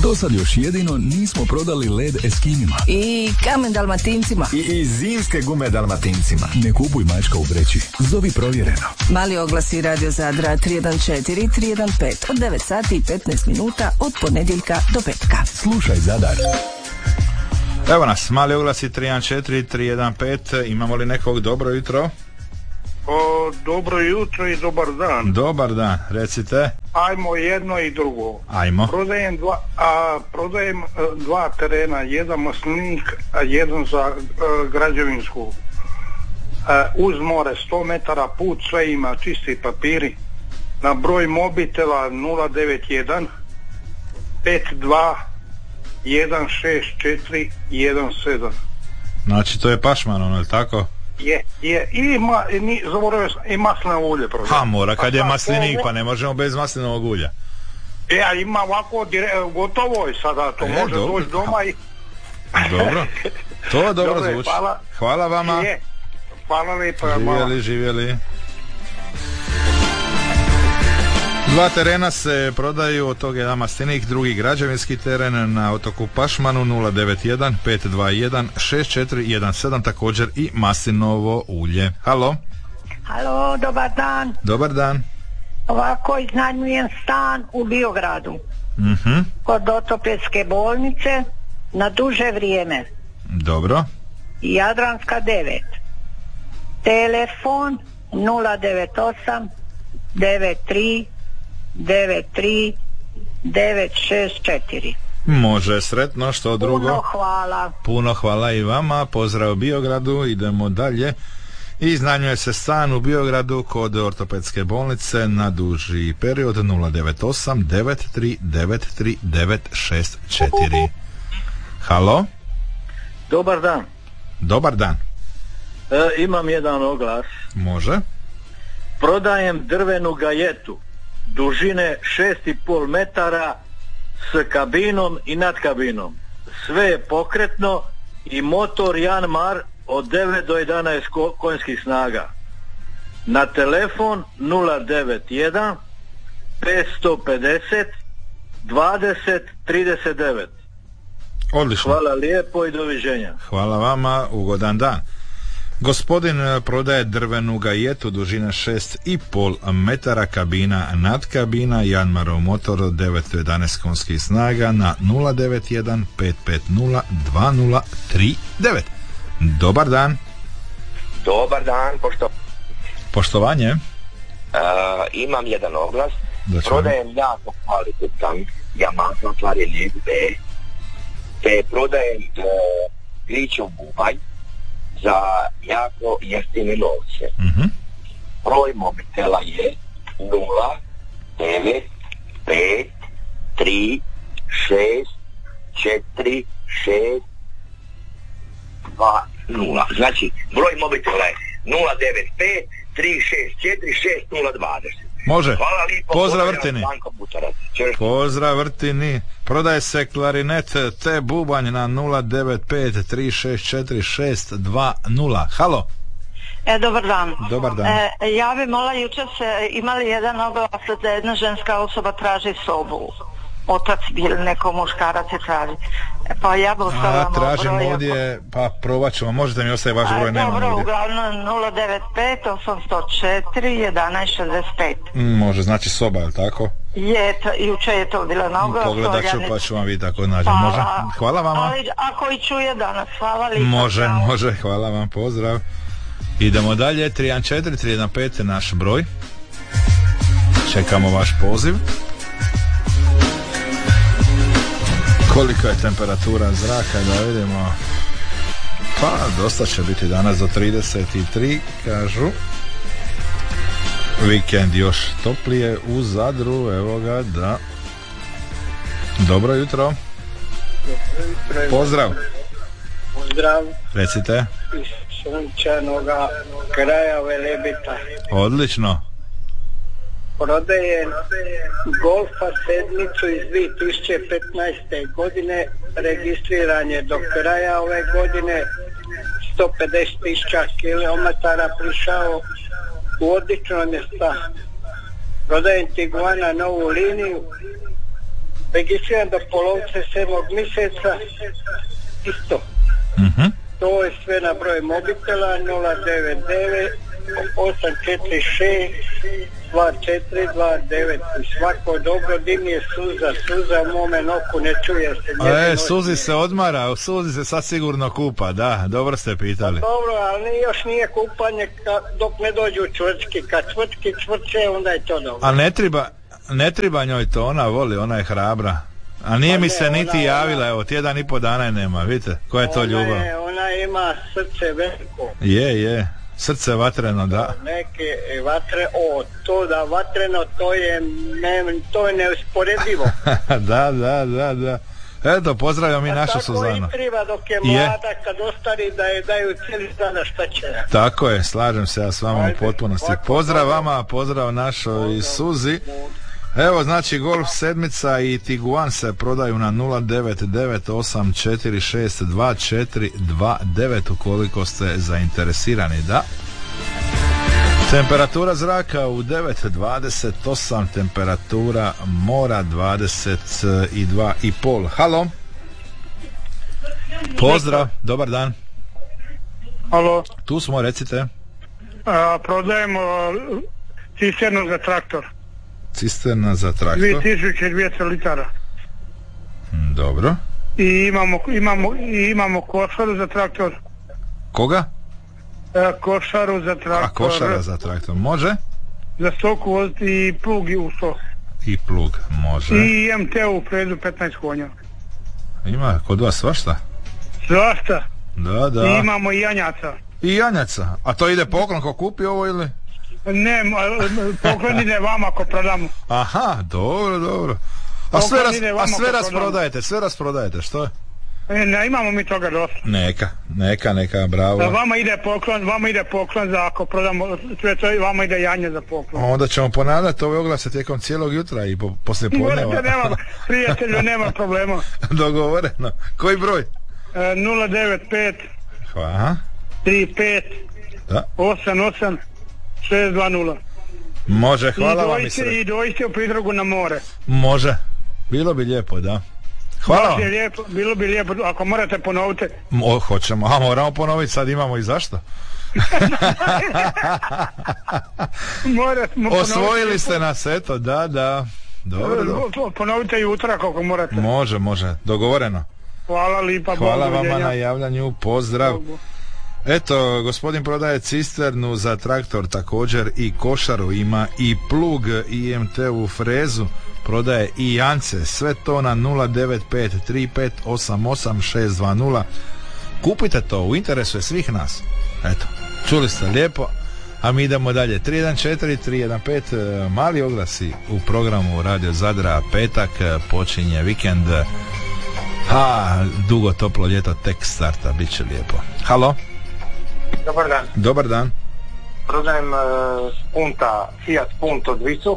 Dosad još jedino nismo prodali led Eskinima. I kamen Dalmatincima. I zimske gume Dalmatincima. Ne kupuj mačka u vreći. Zovi provjereno. Mali oglasi Radio Zadra 314 315 od 9 sati i 15 minuta od ponedjeljka do petka. Slušaj Zadar. Evo nas, mali oglasi 314 315. Imamo li nekog? Dobro jutro? Dobro jutro i dobar dan. Dobar dan, recite. Ajmo jedno i drugo. Ajmo. Prodajem dva terena, jedan maslinik, a jedan za građevinsku. Uz more 100 metara put, sve ima, čisti papiri. Na broj mobitela 091 52 164 17. Znači to je Pašman, ono je tako? Je, zaboravio sam, i maslinovo ulje prodajem. Ha, mora, kad je maslinik, pa ne možemo bez maslinovog ulja. A ima ovako, gotovo je sada, to može doći doma i... Dobro, to dobro zvuči. Hvala vama. Hvala lijepo. Živjeli. Dva terena se prodaju, od toga jedan maslinik, drugi građevinski teren na otoku Pašmanu 091 521 6417, također i maslinovo ulje. Halo, dobar dan. Dobar dan. Ovako, iznajmljujem stan u Biogradu. Kod ortopedske bolnice na duže vrijeme. Dobro. Jadranska 9. Telefon 098 93 964. Može, sretno, što drugo? Puno hvala i vama, pozdrav Biogradu, idemo dalje. Iznajmljuje se stan u Biogradu kod ortopedske bolnice na duži period 098 93 964. Halo? Dobar dan. Imam jedan oglas. Može. Prodajem drvenu gajetu dužine 6,5 metara s kabinom i nadkabinom. Sve je pokretno i motor Janmar od 9 do 11 konjskih snaga. Na telefon 091 550 20 39. Odlično. Hvala lijepo i doviđenja. Hvala vama, ugodan dan. Gospodin prodaje drvenu gajetu dužine 6,5 metara, kabina nadkabina, Janmarov motor od 9 do 11 konjskih snaga na 091 550 2039. Dobar dan. Dobar dan, Poštovanje. Imam jedan oglas. Prodajem jako kvalitetan Yamaha Clarinet B, te prodajem griču bubanj za jako jeftine novce. Broj mobitela je 095 3 6 4 6 2 0. Znači, broj mobitela je 095 3 6 4 6 0 20. Može. Hvala lijepo. Pozdrav Vrtini. Pozdrav Vrtini. Prodaje se klarinet te bubanj na 095 3 6 4 6 2 0. Halo. Dobar dan. Dobar dan. Ja bi mola, jučer se imali jedan oglas da jedna ženska osoba traži sobu. Otac bil, neko muškarac je traži. Pa ja bi ostavila tražim ovdje, pa probat ćemo. Možete mi ostaviti vaš broj, nema dobro, ovdje. uglavnom 095 804 1165. Može, znači soba, je li tako? Jučer je to bilo na oglasu. Pogledat ću, pa ću vam vidjeti ako nađem. Može. Hvala vama. Ali ako i čuje danas, hvala lijepo. Može, hvala vam, pozdrav. Idemo dalje, 314 315 naš broj. Čekamo vaš poziv. Kolika je temperatura zraka, da vidimo. Pa dosta će biti danas do 33, kažu. Vikend još toplije u Zadru, evo ga, da. Dobro jutro. Pozdrav. Recite. Iz sunčanoga kraja Velebita. Odlično. Prodajem Golfa sedmicu iz 2015. godine, registriranje do kraja ove godine, 150.000 kilometara prišao, u odličnom je stanju. Prodajem Tiguana novu liniju, registriran do polovice 7. mjeseca, isto. To je sve na broj mobitela 099 846 2429 i svako dobro, dim je suza u mome oku, ne čuje se. Suzi se odmara, Suzi se sad sigurno kupa, da, dobro ste pitali. Dobro, ali još nije kupanje dok ne dođu čvrčki, kad čvrčki čvrče, onda je to dobro. A ne treba njoj to, ona voli, ona je hrabra. A nije mi se niti javila, evo, tjedan i po dana je nema, vidite, koja je to ljubav. Ona ima srce veliko. Je, srce vatreno, da. Neke vatre, to da vatreno, to je neusporedivo. Da. Eto, pozdravljam i našu Suzanu. Tako i treba dok je mlada, kad ostari da je daju cijeli dana šta će. Tako je, slažem se ja s vama u potpunosti. Pozdrav vama, pozdrav našoj Suzi. Evo, znači, Golf 7 i Tiguan se prodaju na 09984622429 ukoliko ste zainteresirani, da. Temperatura zraka u 9:28, temperatura mora 22,5. Halo. Pozdrav, dobar dan. Halo. Tu smo, recite. Prodajemo cisternu za traktor. Cisterna za traktor. 2200 litara. Dobro. I imamo košaru za traktor. Koga? Košaru za traktor. A košara za traktor, može? Za stoku voziti i plug i u to. I plug, može. I MT u frezu 15 konja. Ima kod vas svašta? Svašta. Da. I imamo i janjaca. I janjaca? A to ide poklon ko kupi ovo ili? Ne, poklon ide vama ako prodamo. Aha, dobro. A sve rasprodajete, što je? Ne, imamo mi toga dosta. Neka, bravo. Da, vama ide poklon za ako prodamo, vama ide janje za poklon. Onda ćemo ponavljati ove oglase tijekom cijelog jutra i poslije podneva. Prijatelju, nema problema. Dogovoreno. Koji broj? 095 Hvala. 35 88 620. Može, hvala vam. I dojste u pridrugu na more. Može, bilo bi lijepo, da. Hvala vam. Bilo bi lijepo, ako morate ponoviti. Hoćemo, moramo ponoviti, sad imamo i zašto. Osvojili ste nas, eto, da. Dobro. Ponovite i utorak ako morate. Može, dogovoreno. Hvala lipa. Hvala vama na javljanju, pozdrav. Eto, gospodin prodaje cisternu za traktor, također i košaru, ima i plug, i MT-u frezu, prodaje i jance, sve to na 09535888620. Kupite to, u interesu je svih nas. Eto, čuli ste lijepo, a mi idemo dalje. 314-315, mali oglasi u programu Radio Zadra, petak, počinje vikend. Dugo toplo ljeto tek starta, bit će lijepo. Halo? Dobar dan. Prodajem Fiat Punto Dvicu.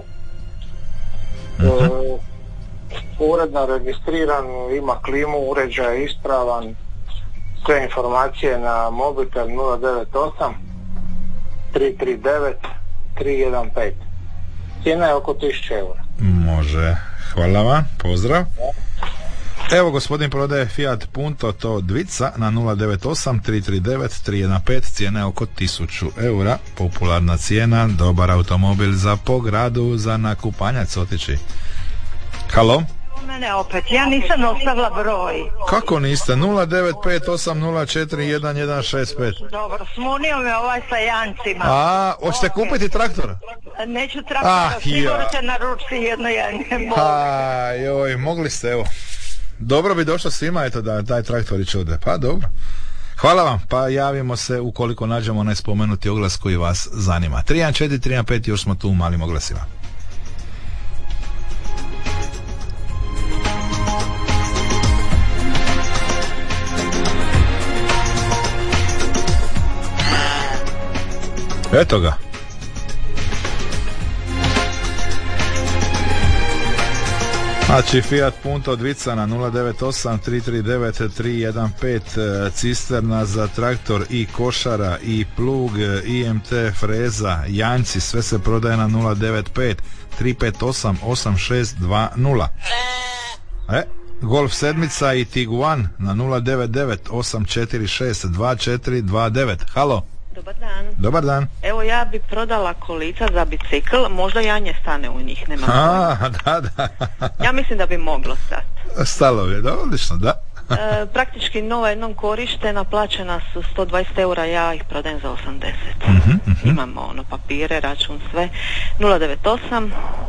Uredno registriran, ima klimu, uređaj je ispravan, sve informacije na mobitel 098 339 315. Cijena je oko 1000 eura. Može, hvala vam, pozdrav. Evo, gospodin prodaje Fiat Punto to Dvica na 098 339 315, cijena je oko 1000 eura, popularna cijena, dobar automobil za po gradu, za na Kupanjac otići. Halo? Mene opet, ja nisam ostavila broj. Kako niste? 09580411165. Dobro, smunio me ovaj sa jancima. Hoćete kupiti traktor? Neću traktora, sigurno će naručiti jedno janje. Joj, mogli ste, evo. Dobro bi došlo svima, eto, da taj traktorić ode. Pa dobro. Hvala vam, pa javimo se ukoliko nađemo onaj spomenuti oglas koji vas zanima. 314-315, još smo tu u malim oglasima. Eto ga. Znači Fiat Punto Dvica na 098 339 315, cisterna za traktor i košara i plug, IMT freza, janjci, sve se prodaje na 095 358 8620. Golf 7 i Tiguan na 099-846-2429. Halo. Dobar dan. Dobar dan. Evo, ja bi prodala kolica za bicikl, možda janje stane u njih, nema da. Ja mislim da bi moglo stati. Stalo je, da, odlično, da. Praktički nova, jednom korištena, plaćena su 120 eura, ja ih prodajem za 80. Imamo papire, račun, sve. 098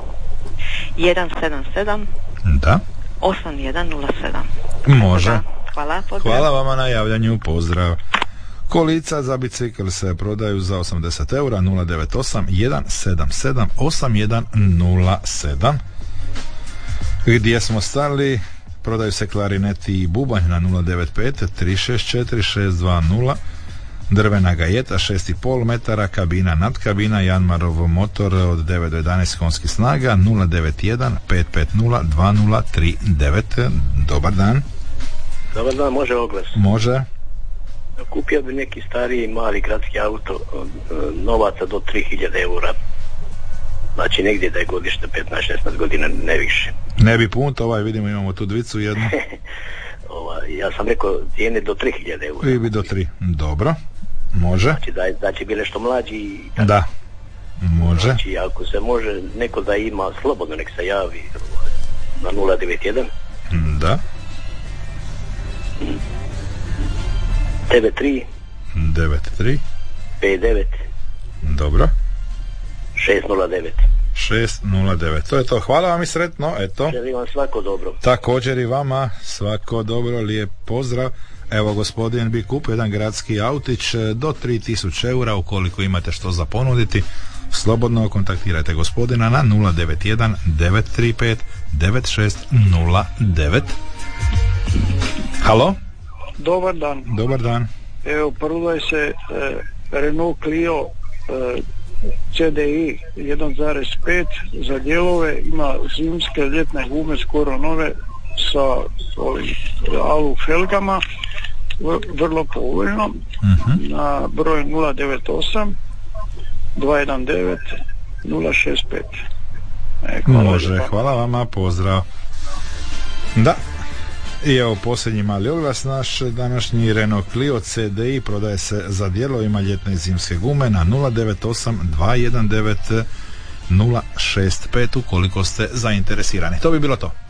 177 da 8107. Može. Hvala, pozdrav. Hvala vama na javljanju, pozdrav. Kolica za bicikl se prodaju za 80 eura. 098 177 8107. Gdje smo stali? Prodaju se klarineti i bubanj na 095 364 620. Drvena gajeta 6,5 metara, kabina nadkabina, Janmarov motor od 9 do 11 konskih snaga. 091 550 2039. Dobar dan. Dobar dan, može oglas? Može. Kupio bi neki stariji mali gradski auto, novaca do 3000 eura. Znači negdje da je godište 15-16 godina, ne više. Ne bi punto, vidimo, imamo tu dvicu jednu. Ja sam rekao cijene do 3000 eura. Vi bi do 3, dobro. Može. Znači da će bi nešto mlađi. Da, može. Znači ako se može neko da ima, slobodno nek se javi na 091. Da. TV3 93 59. Dobro. 609. To je to. Hvala vam i sretno. Eto. Želim vam svako dobro. Također i vama svako dobro, lijep pozdrav. Evo, gospodin bi kupio jedan gradski autić do 3000 eura. Ukoliko imate što za ponuditi, slobodno kontaktirajte gospodina na 091 935 9609. Halo? Dobar dan. Dobar dan. Evo, prodaje se Renault Clio CDI 1.5 za dijelove, ima zimske ljetne gume skoro nove sa ovim alu felgama, vrlo povoljno. Na broj 098 219 065. Može, hvala vama, pozdrav. Da. I evo posljednji mali oglas naš današnji. Renault Clio CDI prodaje se za dijelovima ljetne i zimske gume na 098 219 065 ukoliko ste zainteresirani. To bi bilo to.